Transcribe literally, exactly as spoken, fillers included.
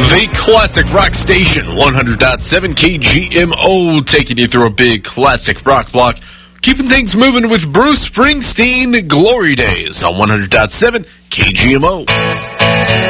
The classic rock station, one hundred point seven K G M O, taking you through a big classic rock block, keeping things moving with Bruce Springsteen, Glory Days on one hundred point seven K G M O.